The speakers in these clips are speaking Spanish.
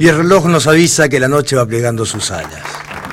Y el reloj nos avisa que la noche va plegando sus alas.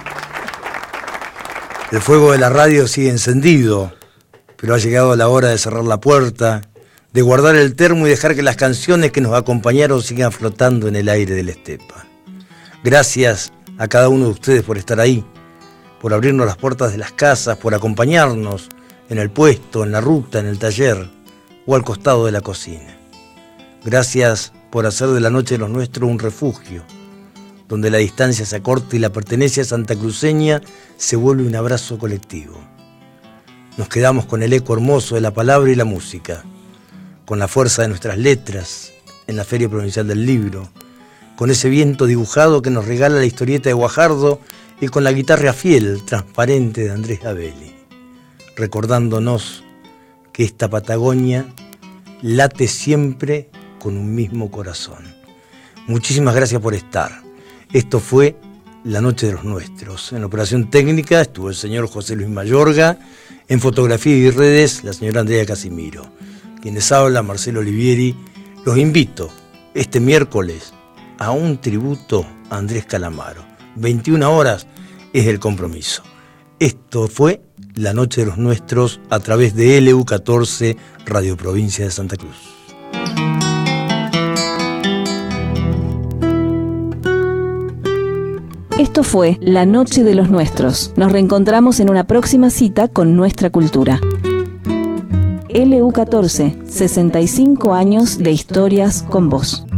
El fuego de la radio sigue encendido, pero ha llegado la hora de cerrar la puerta, de guardar el termo y dejar que las canciones que nos acompañaron sigan flotando en el aire de la estepa. Gracias a cada uno de ustedes por estar ahí, por abrirnos las puertas de las casas, por acompañarnos en el puesto, en la ruta, en el taller o al costado de la cocina. Gracias por hacer de la noche de los nuestros un refugio, donde la distancia se acorta y la pertenencia santacruceña se vuelve un abrazo colectivo. Nos quedamos con el eco hermoso de la palabra y la música, con la fuerza de nuestras letras en la Feria Provincial del Libro, con ese viento dibujado que nos regala la historieta de Guajardo y con la guitarra fiel, transparente de Andrés Abeli, recordándonos que esta Patagonia late siempre con un mismo corazón. Muchísimas gracias por estar. Esto fue La Noche de los Nuestros. En operación técnica estuvo el señor José Luis Mayorga, en fotografía y redes la señora Andrea Casimiro. Quien les habla, Marcelo Olivieri, los invito este miércoles a un tributo a Andrés Calamaro. 21 horas es el compromiso. Esto fue La Noche de los Nuestros a través de LU14, Radio Provincia de Santa Cruz. Esto fue La Noche de los Nuestros. Nos reencontramos en una próxima cita con nuestra cultura. LU14, 65 años de historias con vos.